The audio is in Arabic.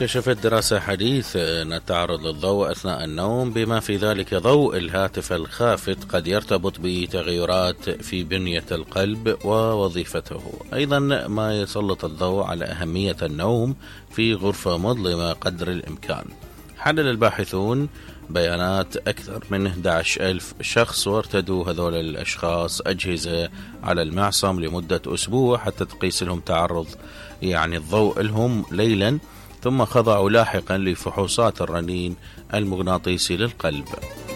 كشفت دراسة حديثة أن التعرض للضوء أثناء النوم بما في ذلك ضوء الهاتف الخافت قد يرتبط بتغيرات في بنية القلب ووظيفته. أيضا ما يسلط الضوء على أهمية النوم في غرفة مظلمة قدر الإمكان. حلل الباحثون بيانات أكثر من 11,000 شخص، وارتدوا هذول الأشخاص أجهزة على المعصم لمدة أسبوع حتى تقيس لهم تعرض الضوء لهم ليلا، ثم خضعوا لاحقا لفحوصات الرنين المغناطيسي للقلب.